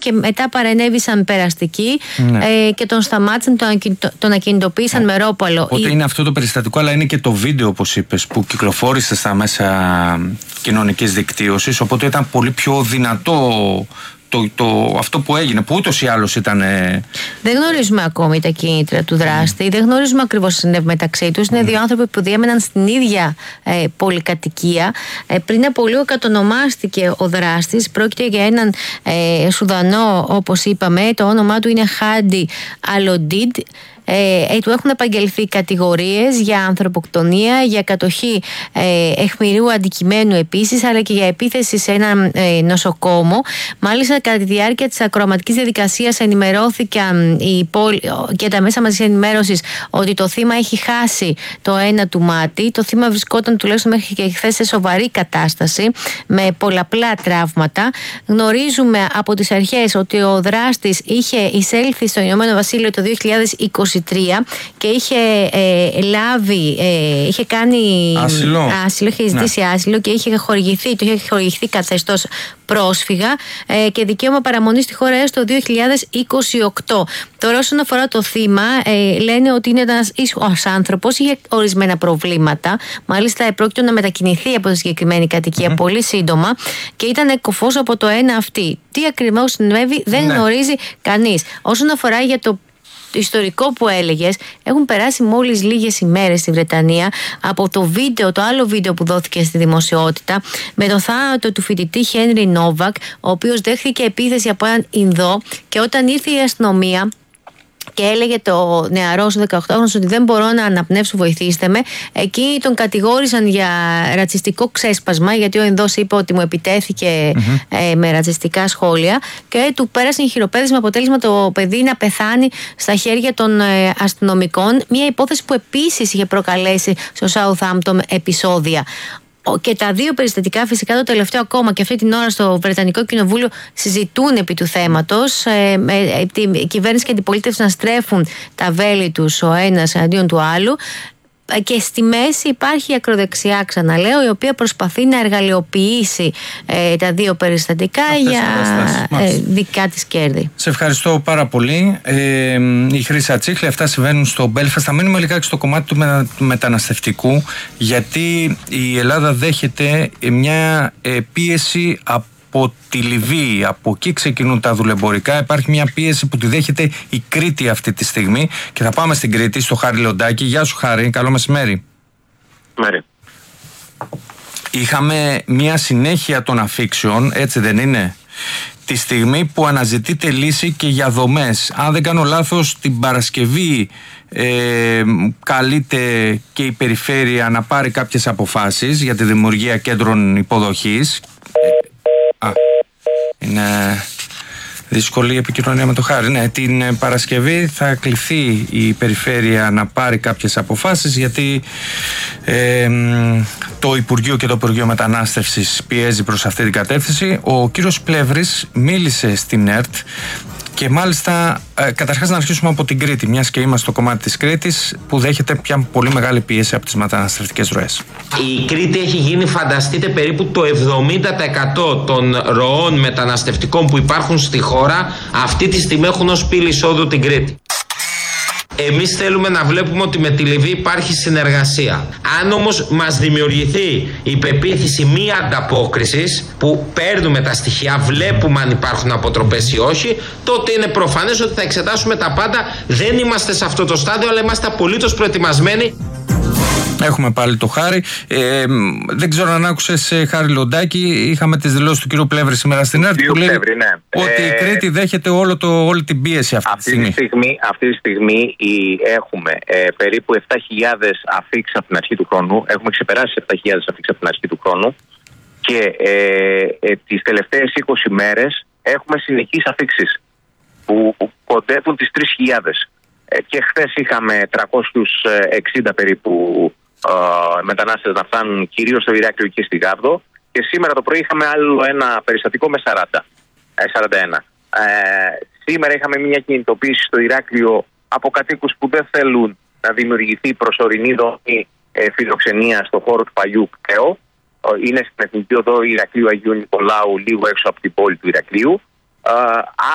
και μετά παρενέβησαν περαστικοί και τον σταμάτησαν, τον ακινητοποίησαν με ρόπαλο. Οπότε είναι αυτό το περιστατικό, αλλά είναι και το βίντεο, όπως είπες, που κυκλοφόρησε στα μέσα κοινωνικής δικτύωσης, οπότε ήταν πολύ πιο δυνατό αυτό που έγινε, που ούτως ή άλλως ήταν. Δεν γνωρίζουμε ακόμη τα κίνητρα του δράστη, δεν γνωρίζουμε ακριβώς τι συνέβη μεταξύ τους. Είναι δύο άνθρωποι που διέμεναν στην ίδια πολυκατοικία. Πριν από λίγο κατονομάστηκε ο δράστης. Πρόκειται για έναν Σουδανό, όπως είπαμε. Το όνομά του είναι Χάντι Αλοντίντ. Του έχουν επαγγελθεί κατηγορίες για ανθρωποκτονία, για κατοχή αιχμηρού αντικειμένου επίσης, αλλά και για επίθεση σε ένα νοσοκόμο. Μάλιστα, κατά τη διάρκεια της ακροαματικής διαδικασίας ενημερώθηκαν και τα μέσα μαζικής ενημέρωσης ότι το θύμα έχει χάσει το ένα του μάτι. Το θύμα βρισκόταν τουλάχιστον μέχρι και χθες σε σοβαρή κατάσταση με πολλαπλά τραύματα. Γνωρίζουμε από τις αρχές ότι ο δράστης είχε εισέλθει στο Ηνωμένο Βασίλειο το 2023 και είχε είχε κάνει άσυλο, είχε ζητήσει άσυλο και είχε χορηγηθεί καθεστώς πρόσφυγα και δικαίωμα παραμονής στη χώρα έως το 2028. Τώρα, όσον αφορά το θύμα, λένε ότι είναι ένας ίσχυος άνθρωπος, είχε ορισμένα προβλήματα. Μάλιστα, επρόκειτο να μετακινηθεί από τη συγκεκριμένη κατοικία πολύ σύντομα και ήταν κοφός από το ένα αυτή. Τι ακριβώς συνέβη δεν γνωρίζει κανείς. Όσον αφορά για το ιστορικό που έλεγες, έχουν περάσει μόλις λίγες ημέρες στη Βρετανία από το άλλο βίντεο που δόθηκε στη δημοσιότητα με το θάνατο του φοιτητή Χένρι Νόβακ, ο οποίος δέχθηκε επίθεση από έναν Ινδό, και όταν ήρθε η αστυνομία και έλεγε το νεαρός 18χρονος ότι δεν μπορώ να αναπνεύσω, βοηθήστε με, εκεί τον κατηγόρησαν για ρατσιστικό ξέσπασμα, γιατί ο Ινδός είπε ότι μου επιτέθηκε με ρατσιστικά σχόλια, και του πέρασε χειροπέδες με αποτέλεσμα το παιδί να πεθάνει στα χέρια των αστυνομικών. Μια υπόθεση που επίσης είχε προκαλέσει στο Southampton επεισόδια. Και τα δύο περιστατικά, φυσικά το τελευταίο ακόμα και αυτή την ώρα στο Βρετανικό Κοινοβούλιο, συζητούν επί του θέματος. Η κυβέρνηση και η αντιπολίτευση να στρέφουν τα βέλη τους ο ένας εναντίον του άλλου. Και στη μέση υπάρχει η ακροδεξιά, ξαναλέω, η οποία προσπαθεί να εργαλειοποιήσει τα δύο περιστατικά για δικά της κέρδη. Σε ευχαριστώ πάρα πολύ. Η Χρύσα Τσίχλη, αυτά συμβαίνουν στο Μπέλφαστ. Θα μείνουμε λιγάκι στο κομμάτι του μεταναστευτικού, γιατί η Ελλάδα δέχεται μια πίεση από τη Λιβύη. Από εκεί ξεκινούν τα δουλεμπορικά. Υπάρχει μια πίεση που τη δέχεται η Κρήτη αυτή τη στιγμή και θα πάμε στην Κρήτη, στο Χάρη Λοντάκη. Γεια σου, Χάρη, καλό μεσημέρι. Μέρη. Είχαμε μια συνέχεια των αφήξεων, έτσι δεν είναι? Τη στιγμή που αναζητείται λύση και για δομές. Αν δεν κάνω λάθος, την Παρασκευή καλείται και η περιφέρεια να πάρει κάποιες αποφάσεις για τη δημιουργία κέντρων υποδοχής. Είναι δύσκολη η επικοινωνία με το Χάρη. Ναι, την Παρασκευή θα κληθεί η περιφέρεια να πάρει κάποιες αποφάσεις, γιατί το Υπουργείο και το Υπουργείο Μετανάστευσης πιέζει προς αυτή την κατεύθυνση. Ο κύριος Πλεύρης μίλησε στην ΕΡΤ και μάλιστα, καταρχάς να αρχίσουμε από την Κρήτη, μιας και είμαστε στο κομμάτι της Κρήτης, που δέχεται πια πολύ μεγάλη πίεση από τις μεταναστευτικές ροές. Η Κρήτη έχει γίνει, φανταστείτε, περίπου το 70% των ροών μεταναστευτικών που υπάρχουν στη χώρα αυτή τη στιγμή έχουν ως πύλη εισόδου την Κρήτη. Εμείς θέλουμε να βλέπουμε ότι με τη Λιβύη υπάρχει συνεργασία. Αν όμως μας δημιουργηθεί η πεποίθηση μη ανταπόκρισης, που παίρνουμε τα στοιχεία, βλέπουμε αν υπάρχουν αποτροπές ή όχι, τότε είναι προφανές ότι θα εξετάσουμε τα πάντα. Δεν είμαστε σε αυτό το στάδιο, αλλά είμαστε απολύτως προετοιμασμένοι. Έχουμε πάλι το Χάρη. Δεν ξέρω αν άκουσες, Χάρη Λοντάκη, είχαμε τις δηλώσεις του κ. Πλεύρη σήμερα στην ΕΡΤ που λέει ότι η Κρήτη δέχεται όλη την πίεση αυτή τη στιγμή. Αυτή τη στιγμή έχουμε περίπου 7.000 αφήξεις από την αρχή του χρόνου. Έχουμε ξεπεράσει 7.000 αφήξεις από την αρχή του χρόνου και τις τελευταίες 20 μέρες έχουμε συνεχείς αφήξεις που κοντεύουν τις 3.000. Και χθες είχαμε 360 περίπου μετανάστες να φτάνουν κυρίως στο Ηράκλειο και στη Γάβδο, και σήμερα το πρωί είχαμε άλλο ένα περιστατικό με 41. Σήμερα είχαμε μια κινητοποίηση στο Ηράκλειο από κατοίκους που δεν θέλουν να δημιουργηθεί προσωρινή δομή φιλοξενία στο χώρο του παλιού ΚΕΟ. Είναι στην Εθνική Οδό Ηρακλείου Αγίου Νικολάου, λίγο έξω από την πόλη του Ηρακλείου.